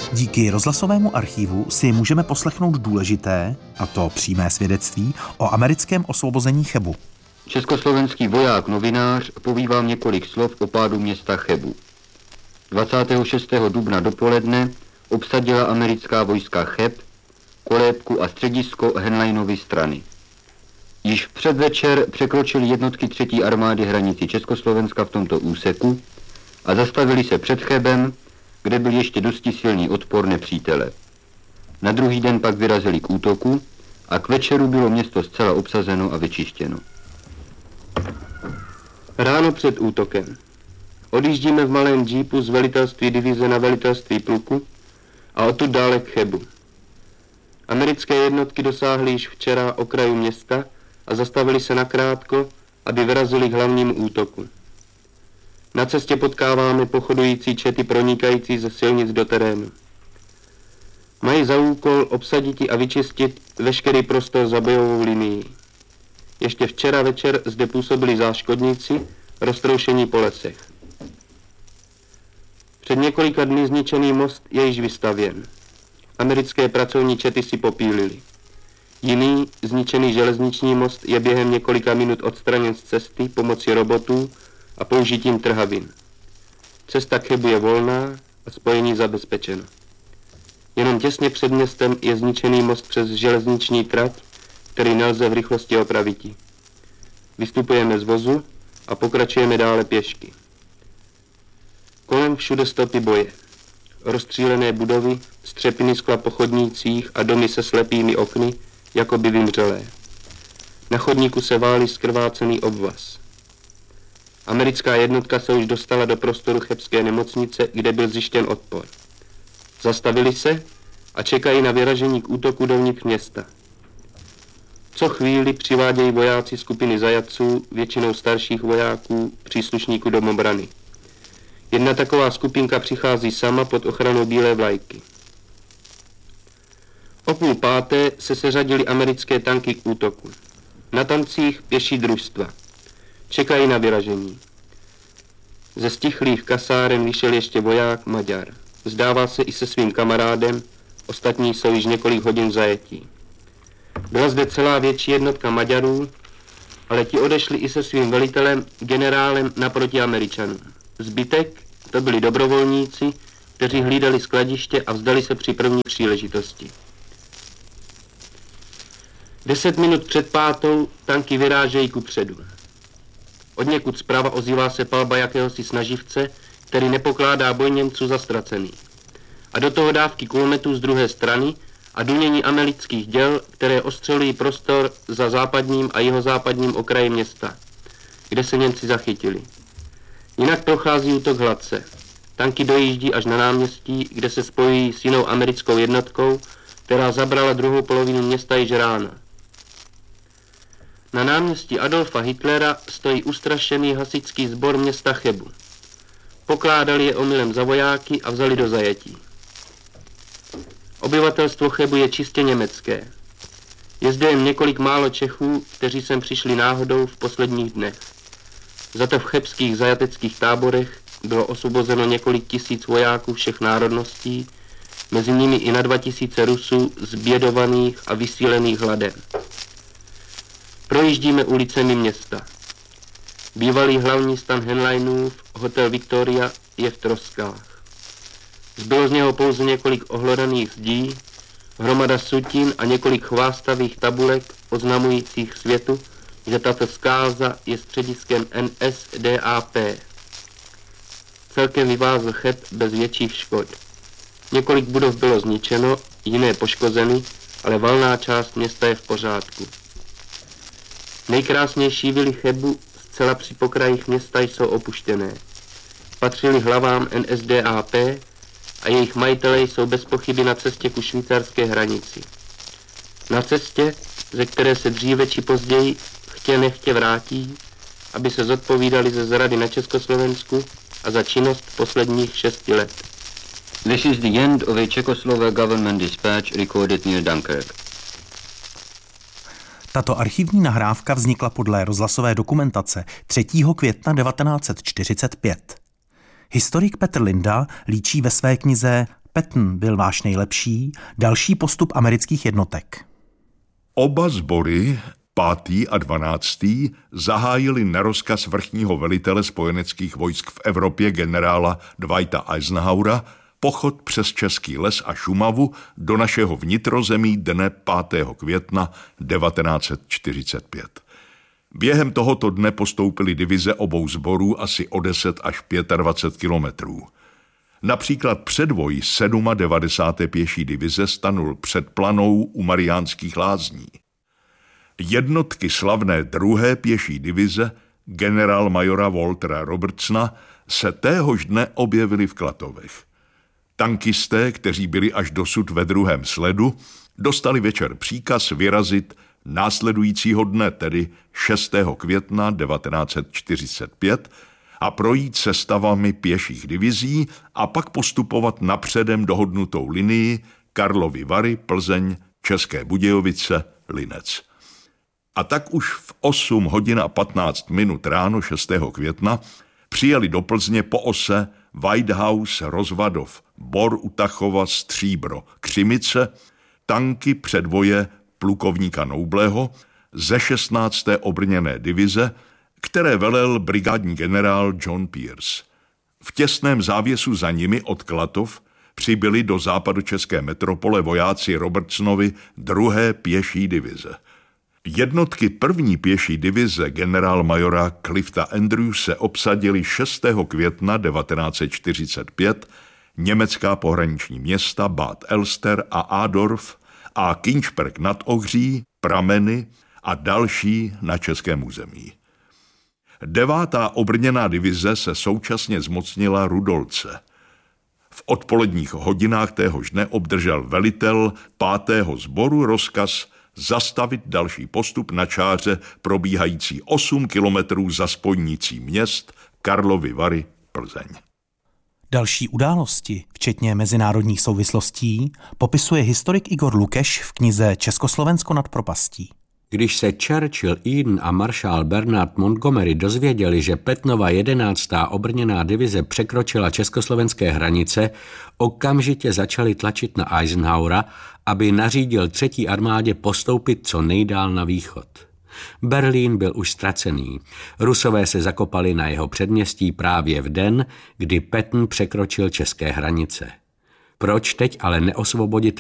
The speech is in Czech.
Díky rozhlasovému archívu si můžeme poslechnout důležité, a to přímé svědectví, o americkém osvobození Chebu. Československý voják novinář povívá několik slov o pádu města Chebu. 26. dubna dopoledne obsadila americká vojska Cheb, kolébku a středisko Henleinovy strany. Již v předvečer překročily jednotky 3. armády hranici Československa v tomto úseku a zastavili se před Chebem, kde byl ještě dosti silný odpor nepřítele. Na druhý den pak vyrazili k útoku a k večeru bylo město zcela obsazeno a vyčištěno. Ráno před útokem. Odjíždíme v malém džípu z velitelství divize na velitelství pluku a odtud dále k Chebu. Americké jednotky dosáhly již včera okraju města a zastavili se nakrátko, aby vyrazili k hlavnímu útoku. Na cestě potkáváme pochodující čety pronikající ze silnic do terénu. Mají za úkol obsadit a vyčistit veškerý prostor za bojovou linií. Ještě včera večer zde působili záškodníci, roztroušení po lesech. Před několika dny zničený most je již vystavěn. Americké pracovní čety si popílili. Jiný, zničený železniční most je během několika minut odstraněn z cesty pomocí robotů a použitím trhavin. Cesta k Chebu je volná a spojení zabezpečeno. Jenom těsně před městem je zničený most přes železniční trať, který nelze v rychlosti opravit. Vystupujeme z vozu a pokračujeme dále pěšky. Kolem všude stopy boje. Rozstřílené budovy, střepiny skla po chodnících a domy se slepými okny, jako by vymřelé. Na chodníku se válí zkrvácený obvaz. Americká jednotka se už dostala do prostoru chebské nemocnice, kde byl zjištěn odpor. Zastavili se a čekají na vyražení k útoku dovnitř města. Co chvíli přivádějí vojáci skupiny zajatců, většinou starších vojáků, příslušníků domobrany. Jedna taková skupinka přichází sama pod ochranou bílé vlajky. O 4:30 se seřadily americké tanky k útoku. Na tancích pěší družstva. Čekají na vyražení. Ze stichlých kasáren vyšel ještě voják Maďar. Zdává se i se svým kamarádem, ostatní jsou již několik hodin v zajetí. Byla zde celá větší jednotka Maďarů, ale ti odešli i se svým velitelem, generálem naproti Američanům. Zbytek to byli dobrovolníci, kteří hlídali skladiště a vzdali se při první příležitosti. 10 minut před 5 tanky vyrážejí kupředu. Odněkud zprava ozývá se palba jakéhosi snaživce, který nepokládá boj Němců za ztracený. A do toho dávky kulometů z druhé strany a dunění amerických děl, které ostřelují prostor za západním a jihozápadním okraji města, kde se Němci zachytili. Jinak prochází útok hladce. Tanky dojíždí až na náměstí, kde se spojují s jinou americkou jednotkou, která zabrala druhou polovinu města již ráno. Na náměstí Adolfa Hitlera stojí ustrašený hasičský sbor města Chebu. Pokládali je omylem za vojáky a vzali do zajetí. Obyvatelstvo Chebu je čistě německé. Je zde jen několik málo Čechů, kteří sem přišli náhodou v posledních dnech. Za to v chebských zajateckých táborech bylo osvobozeno několik tisíc vojáků všech národností, mezi nimi i na 2000 Rusů zbědovaných a vysílených hladem. Projíždíme ulicemi města. Bývalý hlavní stan Henleinův, hotel Victoria, je v troskách. Zbylo z něho pouze několik ohlodaných zdí, hromada sutin a několik chvástavých tabulek oznamujících světu, že tato zkáza je střediskem NSDAP. Celkem vyvázl Cheb bez větších škod. Několik budov bylo zničeno, jiné poškozeny, ale valná část města je v pořádku. Nejkrásnější vily Chebu zcela při pokrajích města jsou opuštěné. Patřily hlavám NSDAP a jejich majitelé jsou bez pochyby na cestě ku švýcarské hranici. Na cestě, ze které se dříve či později chtě nechtě vrátí, aby se zodpovídali ze zrady na Československu a za činnost posledních 6 let. This is the end of a Czechoslovak government dispatch recorded near Dunkirk. Tato archivní nahrávka vznikla podle rozhlasové dokumentace 3. května 1945. Historik Petr Linda líčí ve své knize Patton byl váš nejlepší, další postup amerických jednotek. Oba sbory, 5. a 12. zahájili na rozkaz vrchního velitele spojeneckých vojsk v Evropě generála Dwighta Eisenhowera pochod přes Český les a Šumavu do našeho vnitrozemí dne 5. května 1945. Během tohoto dne postoupily divize obou sborů asi o 10 až 25 kilometrů. Například předvoj 97. pěší divize stanul před Planou u Mariánských Lázní. Jednotky slavné 2. pěší divize generálmajora Waltera Robertsona se téhož dne objevily v Klatovech. Tankisté, kteří byli až dosud ve druhém sledu, dostali večer příkaz vyrazit následujícího dne, tedy 6. května 1945, a projít sestavami pěších divizí a pak postupovat napředem dohodnutou linii Karlovy Vary, Plzeň, České Budějovice, Linec. A tak už v 8 hodin a 15 minut ráno 6. května přijeli do Plzně po ose Whitehouse, Rozvadov, Bor u Tachova, Stříbro, Křimice, tanky předvoje plukovníka Noubleho ze 16. obrněné divize, které velel brigádní generál John Pierce. V těsném závěsu za nimi od Klatov přibyli do západočeské metropole vojáci Robertsonovy 2. pěší divize. Jednotky 1. pěší divize generálmajora Clifta Andrewse obsadili 6. května 1945 německá pohraniční města Bad Elster a Adorf a Kinčberg nad Ohří, Prameny a další na českém území. 9. obrněná divize se současně zmocnila Rudolce. V odpoledních hodinách téhož dne obdržel velitel 5. sboru rozkaz zastavit další postup na čáře probíhající 8 kilometrů za spojnicí měst Karlovy Vary, Plzeň. Další události, včetně mezinárodních souvislostí, popisuje historik Igor Lukeš v knize Československo nad propastí. Když se Churchill, Eden a maršál Bernard Montgomery dozvěděli, že Pattonova 11. obrněná divize překročila československé hranice, okamžitě začali tlačit na Eisenhowera, aby nařídil 3. armádě postoupit co nejdál na východ. Berlín byl už ztracený. Rusové se zakopali na jeho předměstí právě v den, kdy Patton překročil české hranice. Proč teď ale neosvobodit